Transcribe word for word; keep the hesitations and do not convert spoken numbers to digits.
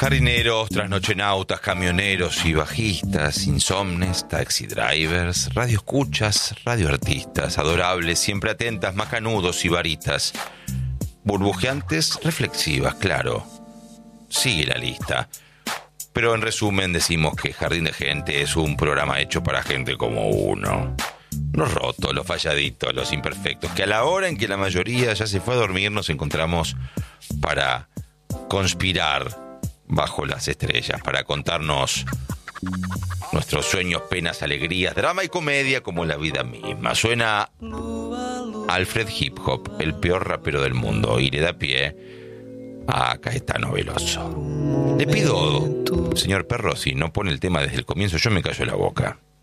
Jardineros, trasnochenautas, camioneros y bajistas, insomnes, taxi drivers, radioescuchas, radioartistas, adorables, siempre atentas, macanudos y varitas, burbujeantes, reflexivas, claro. Sigue la lista. Pero en resumen decimos que Jardín de Gente es un programa hecho para gente como uno. Los rotos, los falladitos, los imperfectos, que a la hora en que la mayoría ya se fue a dormir nos encontramos para conspirar bajo las estrellas, para contarnos nuestros sueños, penas, alegrías, drama y comedia como la vida misma. Suena Alfred Hip Hop, el peor rapero del mundo, y le da pie a Caetano Veloso. Le pido, señor Perro, si no pone el tema desde el comienzo, yo me callo la boca.